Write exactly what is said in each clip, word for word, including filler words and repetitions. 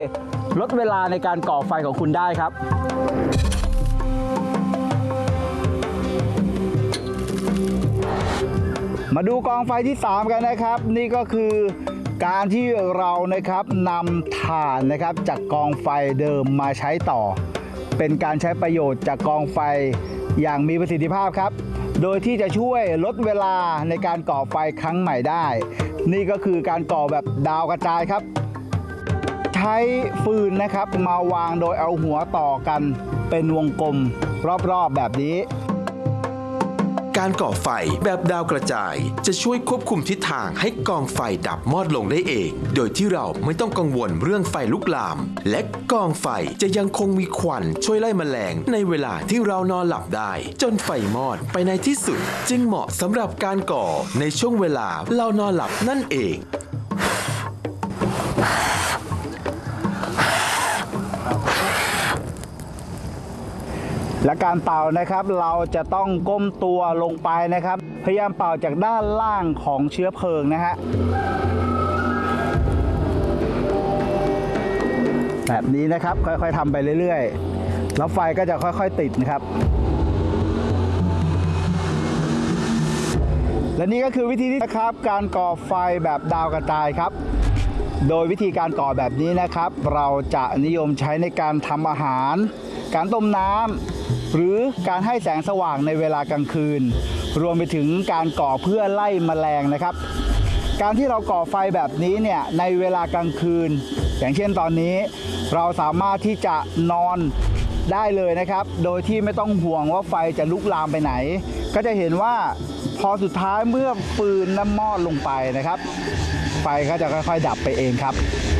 ลดเวลาในการก่อไฟของคุณได้ครับมาดูกองไฟที่สามกันนะครับนี่ก็คือการที่เรานะครับนำถ่านนะครับจากกองไฟเดิมมาใช้ต่อเป็นการใช้ประโยชน์จากกองไฟอย่างมีประสิทธิภาพครับโดยที่จะช่วยลดเวลาในการก่อไฟครั้งใหม่ได้นี่ก็คือการก่อแบบดาวกระจายครับใช้ฟืนนะครับมาวางโดยเอาหัวต่อกันเป็นวงกลมรอบๆแบบนี้การก่อไฟแบบดาวกระจายจะช่วยควบคุมทิศทางให้กองไฟดับมอดลงได้เองโดยที่เราไม่ต้องกังวลเรื่องไฟลุกลามและกองไฟจะยังคงมีควันช่วยไล่แมลงในเวลาที่เรานอนหลับได้จนไฟมอดไปในที่สุดจึงเหมาะสำหรับการก่อในช่วงเวลาเรานอนหลับนั่นเองและการเป่านะครับเราจะต้องก้มตัวลงไปนะครับพยายามเป่าจากด้านล่างของเชื้อเพลิงนะฮะแบบนี้นะครับค่อยๆทำไปเรื่อยๆแล้วไฟก็จะค่อยๆติดนะครับและนี่ก็คือวิธีที่นะครับการก่อไฟแบบดาวกระจายครับโดยวิธีการก่อแบบนี้นะครับเราจะนิยมใช้ในการทำอาหารการต้มน้ำหรือการให้แสงสว่างในเวลากลางคืนรวมไปถึงการก่อเพื่อไล่แมลงนะครับการที่เราก่อไฟแบบนี้เนี่ยในเวลากลางคืนอย่างเช่นตอนนี้เราสามารถที่จะนอนได้เลยนะครับโดยที่ไม่ต้องห่วงว่าไฟจะลุกลามไปไหนก็จะเห็นว่าพอสุดท้ายเมื่อฟืนน้ำมอดลงไปนะครับไฟก็จะค่อยๆดับไปเองครับ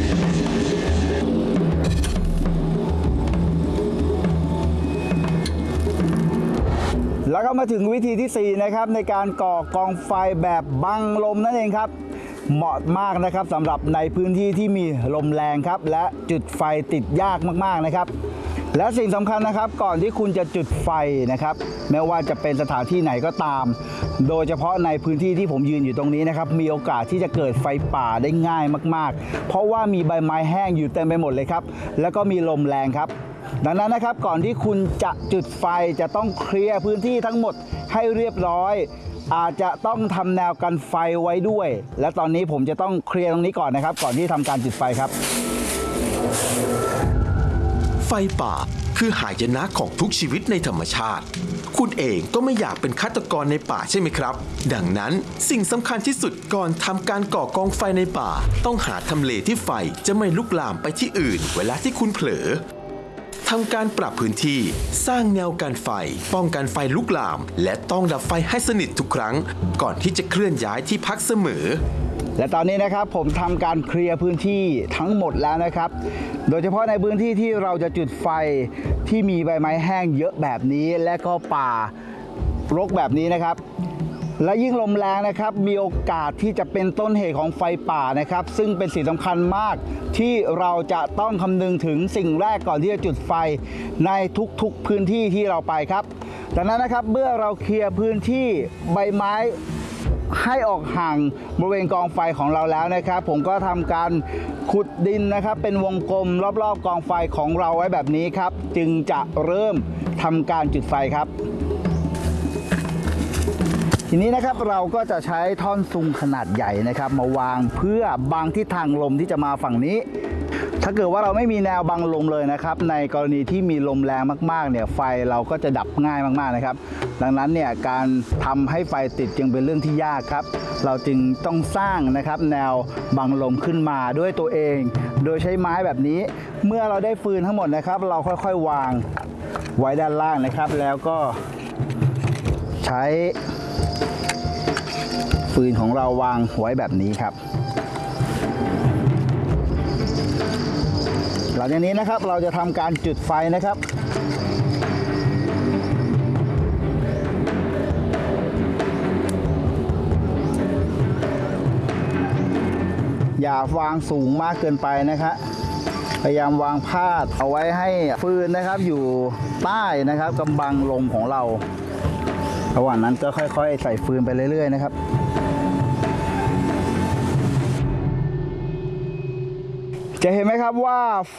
แล้วก็มาถึงวิธีที่สี่นะครับในการก่อกองไฟแบบบังลมนั่นเองครับเหมาะมากนะครับสำหรับในพื้นที่ที่มีลมแรงครับและจุดไฟติดยากมากๆนะครับและสิ่งสำคัญนะครับก่อนที่คุณจะจุดไฟนะครับไม่ว่าจะเป็นสถานที่ไหนก็ตามโดยเฉพาะในพื้นที่ที่ผมยืนอยู่ตรงนี้นะครับมีโอกาสที่จะเกิดไฟป่าได้ง่ายมากๆเพราะว่ามีใบไม้แห้งอยู่เต็มไปหมดเลยครับแล้วก็มีลมแรงครับดังนั้นนะครับก่อนที่คุณจะจุดไฟจะต้องเคลียร์พื้นที่ทั้งหมดให้เรียบร้อยอาจจะต้องทำแนวกันไฟไว้ด้วยและตอนนี้ผมจะต้องเคลียร์ตรงนี้ก่อนนะครับก่อนที่ทำการจุดไฟครับไฟป่าคือหายนะของทุกชีวิตในธรรมชาติคุณเองก็ไม่อยากเป็นฆาตกรในป่าใช่ไหมครับดังนั้นสิ่งสำคัญที่สุดก่อนทำการก่อกองไฟในป่าต้องหาทำเลที่ไฟจะไม่ลุกลามไปที่อื่นเวลาที่คุณเผลอทำการปรับพื้นที่สร้างแนวกันไฟป้องกันไฟลุกลามและต้องดับไฟให้สนิททุกครั้งก่อนที่จะเคลื่อนย้ายที่พักเสมอและตอนนี้นะครับผมทำการเคลียร์พื้นที่ทั้งหมดแล้วนะครับโดยเฉพาะในพื้นที่ที่เราจะจุดไฟที่มีใบไม้แห้งเยอะแบบนี้และก็ป่ารกแบบนี้นะครับและยิ่งลมแรงนะครับมีโอกาสที่จะเป็นต้นเหตุของไฟป่านะครับซึ่งเป็นสิ่งสำคัญมากที่เราจะต้องคำนึงถึงสิ่งแรกก่อนที่จะจุดไฟในทุกๆพื้นที่ที่เราไปครับดังนั้นนะครับเมื่อเราเคลียร์พื้นที่ใบไม้ให้ออกห่างบริเวณกองไฟของเราแล้วนะครับผมก็ทำการขุดดินนะครับเป็นวงกลมรอบๆกองไฟของเราไว้แบบนี้ครับจึงจะเริ่มทำการจุดไฟครับทีนี้นะครับเราก็จะใช้ท่อนซุงขนาดใหญ่นะครับมาวางเพื่อบังทิศทางลมที่จะมาฝั่งนี้ถ้าเกิดว่าเราไม่มีแนวบังลมเลยนะครับในกรณีที่มีลมแรงมากๆเนี่ยไฟเราก็จะดับง่ายมากๆนะครับดังนั้นเนี่ยการทำให้ไฟติดจึงเป็นเรื่องที่ยากครับเราจึงต้องสร้างนะครับแนวบังลมขึ้นมาด้วยตัวเองโดยใช้ไม้แบบนี้เมื่อเราได้ฟืนทั้งหมดนะครับเราค่อยๆวางไว้ด้านล่างนะครับแล้วก็ใช้ฟืนของเราวางไว้แบบนี้ครับหลังจากนี้นะครับเราจะทำการจุดไฟนะครับอย่าวางสูงมากเกินไปนะครับพยายามวางพาดเอาไว้ให้ฟืนนะครับอยู่ใต้นะครับกำบังลมของเราระหว่างนั้นก็ค่อยๆใส่ฟืนไปเรื่อยๆนะครับจะเห็นไหมครับว่า